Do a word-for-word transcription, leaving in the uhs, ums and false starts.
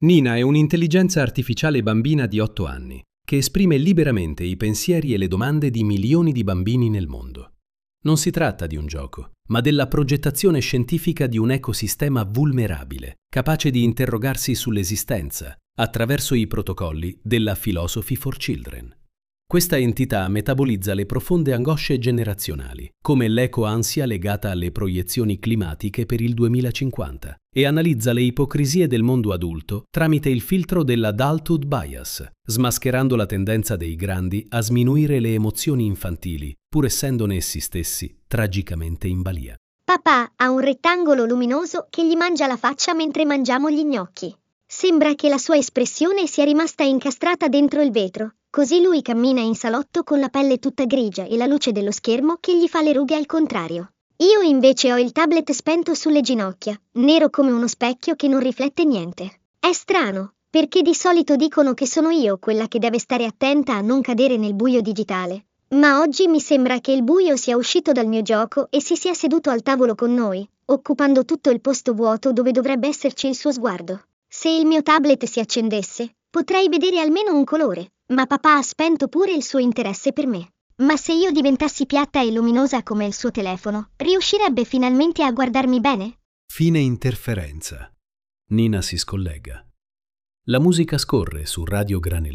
Nina è un'intelligenza artificiale bambina di otto anni che esprime liberamente i pensieri e le domande di milioni di bambini nel mondo. Non si tratta di un gioco, ma della progettazione scientifica di un ecosistema vulnerabile, capace di interrogarsi sull'esistenza attraverso i protocolli della Philosophy for Children. Questa entità metabolizza le profonde angosce generazionali, come l'eco-ansia legata alle proiezioni climatiche per il duemilacinquanta, e analizza le ipocrisie del mondo adulto tramite il filtro dell'adulthood bias, smascherando la tendenza dei grandi a sminuire le emozioni infantili, pur essendone essi stessi tragicamente in balia. Papà ha un rettangolo luminoso che gli mangia la faccia mentre mangiamo gli gnocchi. Sembra che la sua espressione sia rimasta incastrata dentro il vetro. Così lui cammina in salotto con la pelle tutta grigia e la luce dello schermo che gli fa le rughe al contrario. Io invece ho il tablet spento sulle ginocchia, nero come uno specchio che non riflette niente. È strano, perché di solito dicono che sono io quella che deve stare attenta a non cadere nel buio digitale. Ma oggi mi sembra che il buio sia uscito dal mio gioco e si sia seduto al tavolo con noi, occupando tutto il posto vuoto dove dovrebbe esserci il suo sguardo. Se il mio tablet si accendesse, potrei vedere almeno un colore. Ma papà ha spento pure il suo interesse per me. Ma se io diventassi piatta e luminosa come il suo telefono, riuscirebbe finalmente a guardarmi bene? Fine interferenza. Nina si scollega. La musica scorre su Radio Granellino.